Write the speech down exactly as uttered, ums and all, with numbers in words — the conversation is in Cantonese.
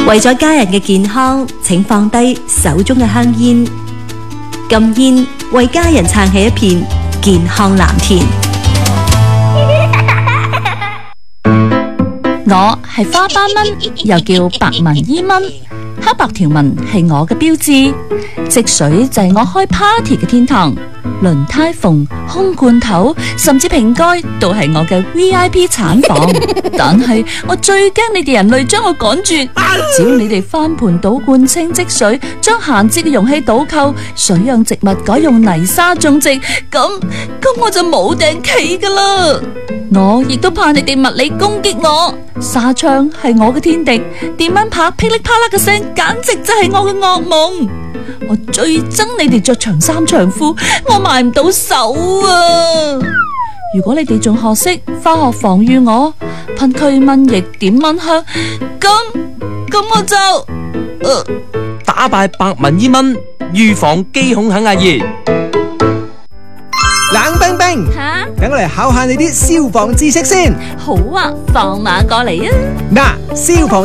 為咗家人嘅健康，請放低手中嘅香煙，禁煙，為家人撐起一片健康藍田。 我係花斑蚊，又叫白紋伊蚊。黑白條紋係我嘅標誌，積水就係我開 party 嘅天堂。輪胎縫、空罐頭，甚至瓶蓋都係我嘅 V I P 產房。但係我最驚你哋人類將我趕絕。只要你哋翻盤倒罐清積水，將閒置嘅容器倒扣，水養植物改用泥沙種植，咁咁我就冇頂企噶啦。我亦都怕你哋物理攻擊我，紗窗係我嘅天敵，電蚊拍噼里啪啦嘅聲，簡直就係我嘅噩夢。我最憎你哋着長衫長褲，我埋唔到手啊！如果你哋仲學識化學防禦我，噴驅蚊液點蚊香，咁咁我就、呃、 打敗白紋伊蚊，預防機孔肯阿爺。 冷冰冰， 吓， 等我嚟考下你啲消防知識先。 好啊，放馬過嚟啊！ 嗱，消防